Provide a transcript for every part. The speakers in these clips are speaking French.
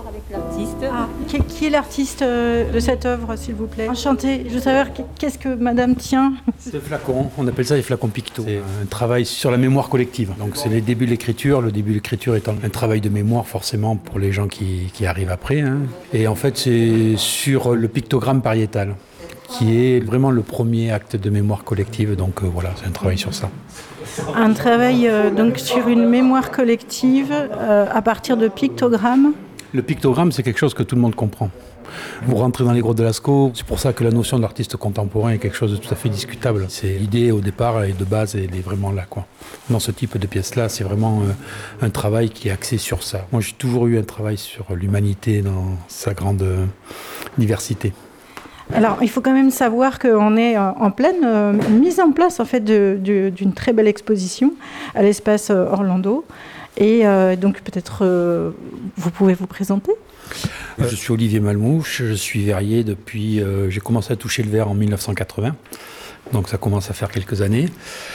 avec l'artiste. Ah, qui est l'artiste de cette œuvre, s'il vous plaît? Enchantée. Je veux savoir qu'est-ce que Madame tient. C'est le flacon, on appelle ça les flacons picto. C'est un travail sur la mémoire collective. Donc c'est les débuts de l'écriture, le début de l'écriture étant un travail de mémoire forcément pour les gens qui arrivent après. Hein. Et en fait c'est sur le pictogramme pariétal, qui est vraiment le premier acte de mémoire collective. Donc voilà, c'est un travail sur ça. Un travail donc sur une mémoire collective à partir de pictogrammes. Le pictogramme, c'est quelque chose que tout le monde comprend. Vous rentrez dans les grottes de Lascaux, c'est pour ça que la notion d'artiste contemporain est quelque chose de tout à fait discutable. C'est l'idée au départ et de base, elle est vraiment là, quoi. Dans ce type de pièce-là, c'est vraiment un travail qui est axé sur ça. Moi, j'ai toujours eu un travail sur l'humanité dans sa grande diversité. Alors, il faut quand même savoir qu'on est en pleine mise en place en fait, d'une très belle exposition à l'espace Orlando. Et donc, peut-être, vous pouvez vous présenter ? Je suis Olivier Malmouche, je suis verrier depuis... j'ai commencé à toucher le verre en 1980, donc ça commence à faire quelques années.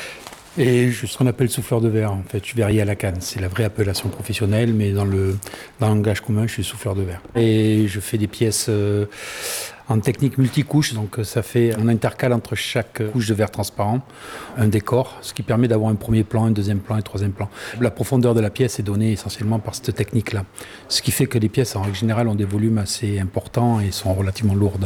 Et je suis ce qu'on appelle souffleur de verre, en fait. Je suis verrier à la canne, c'est la vraie appellation professionnelle, mais dans le langage commun, je suis souffleur de verre. Et je fais des pièces en technique multicouche, donc ça fait un intercale entre chaque couche de verre transparent, un décor, ce qui permet d'avoir un premier plan, un deuxième plan et un troisième plan. La profondeur de la pièce est donnée essentiellement par cette technique-là, ce qui fait que les pièces, en règle générale, ont des volumes assez importants et sont relativement lourdes.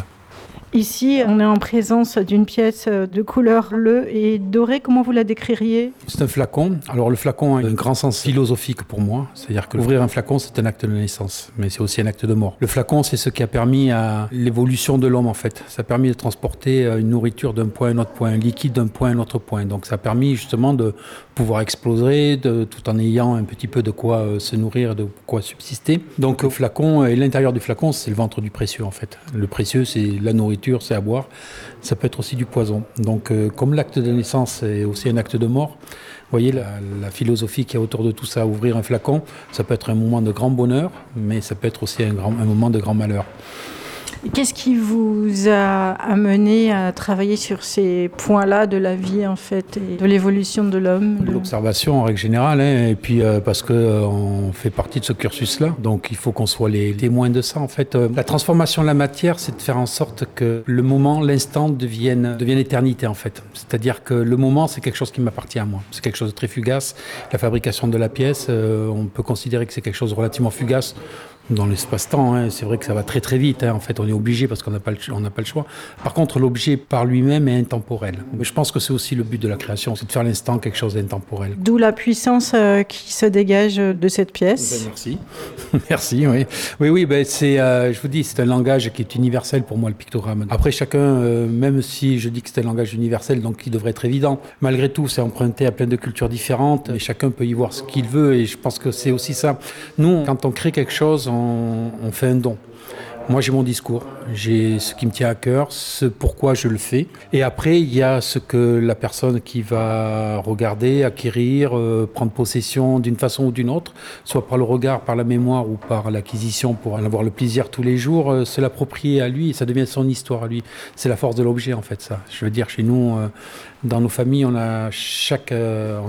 Ici, on est en présence d'une pièce de couleur bleue et dorée. Comment vous la décririez ? C'est un flacon. Alors le flacon a un grand sens philosophique pour moi. C'est-à-dire que ouvrir un flacon, c'est un acte de naissance, mais c'est aussi un acte de mort. Le flacon, c'est ce qui a permis à l'évolution de l'homme, en fait. Ça a permis de transporter une nourriture d'un point à un autre point, un liquide d'un point à un autre point. Donc ça a permis justement de pouvoir exploser tout en ayant un petit peu de quoi se nourrir, de quoi subsister. Donc le flacon, et l'intérieur du flacon, c'est le ventre du précieux, en fait. Le précieux, c'est la nourriture, c'est à boire. Ça peut être aussi du poison. Donc comme l'acte de naissance est aussi un acte de mort, vous voyez la philosophie qu'il y a autour de tout ça. Ouvrir un flacon, ça peut être un moment de grand bonheur, mais ça peut être aussi un moment de grand malheur. Qu'est-ce qui vous a amené à travailler sur ces points-là de la vie, en fait, et de l'évolution de l'homme ? L'observation, en règle générale, hein, et puis parce qu'on fait partie de ce cursus-là, donc il faut qu'on soit les témoins de ça, en fait. La transformation de la matière, c'est de faire en sorte que le moment, l'instant devienne éternité, en fait. C'est-à-dire que le moment, c'est quelque chose qui m'appartient à moi. C'est quelque chose de très fugace. La fabrication de la pièce, on peut considérer que c'est quelque chose de relativement fugace. Dans l'espace-temps, hein, c'est vrai que ça va très très vite. Hein. En fait, on est obligé parce qu'on n'a pas le choix. Par contre, l'objet par lui-même est intemporel. Mais je pense que c'est aussi le but de la création, c'est de faire l'instant quelque chose d'intemporel. D'où la puissance qui se dégage de cette pièce. Ben, merci. Merci, oui. Oui, ben, je vous dis, c'est un langage qui est universel pour moi, le pictogramme. Après, chacun, même si je dis que c'est un langage universel, donc qui devrait être évident, malgré tout, c'est emprunté à plein de cultures différentes et chacun peut y voir ce qu'il veut et je pense que c'est aussi ça. Nous, quand on crée quelque chose, on fait un don. Moi, j'ai mon discours, j'ai ce qui me tient à cœur, ce pourquoi je le fais. Et après, il y a ce que la personne qui va regarder, acquérir, prendre possession d'une façon ou d'une autre, soit par le regard, par la mémoire ou par l'acquisition pour en avoir le plaisir tous les jours, se l'approprier à lui, ça devient son histoire à lui. C'est la force de l'objet, en fait, ça. Je veux dire, chez nous, dans nos familles, on a chacun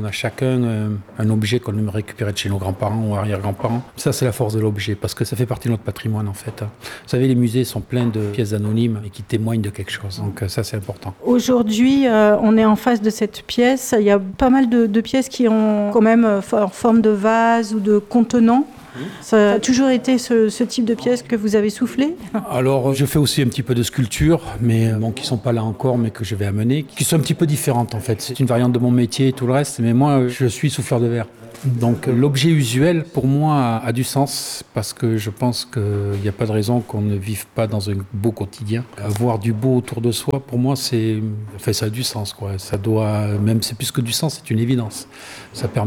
un objet qu'on aime récupérer de chez nos grands-parents ou arrière-grands-parents. Ça, c'est la force de l'objet, parce que ça fait partie de notre patrimoine, en fait. Vous savez, les musées sont pleins de pièces anonymes et qui témoignent de quelque chose. Donc ça, c'est important. Aujourd'hui, on est en face de cette pièce. Il y a pas mal de pièces qui ont quand même forme de vase ou de contenant. Ça a toujours été ce type de pièces que vous avez soufflé ? Alors, je fais aussi un petit peu de sculpture, mais qui ne sont pas là encore, mais que je vais amener, qui sont un petit peu différentes en fait. C'est une variante de mon métier et tout le reste, mais moi, je suis souffleur de verre. Donc l'objet usuel, pour moi, a du sens parce que je pense qu'il n'y a pas de raison qu'on ne vive pas dans un beau quotidien. Avoir du beau autour de soi, pour moi, ça a du sens, quoi. Ça doit, même c'est plus que du sens, c'est une évidence. Ça permet